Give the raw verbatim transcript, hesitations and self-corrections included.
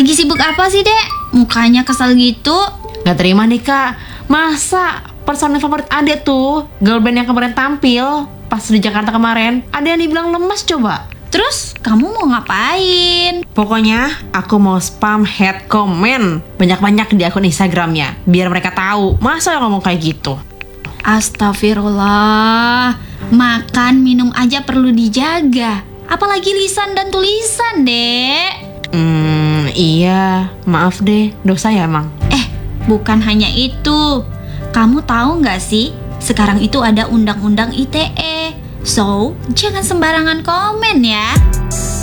Lagi sibuk apa sih, Dek? Mukanya kesel gitu. Gak terima nih kak, masa personil favorit Ade tuh, girl band yang kemarin tampil pas di Jakarta kemarin, ada yang dibilang lemas coba. Terus kamu mau ngapain? Pokoknya aku mau spam head comment banyak-banyak di akun Instagramnya, biar mereka tahu masa yang ngomong kayak gitu. Astagfirullah, makan minum aja perlu dijaga, apalagi lisan dan tulisan, Dek. Hmm, iya, maaf deh, dosa ya emang. Eh, bukan hanya itu. Kamu tahu nggak sih, sekarang itu ada undang-undang I T E. So, jangan sembarangan komen ya.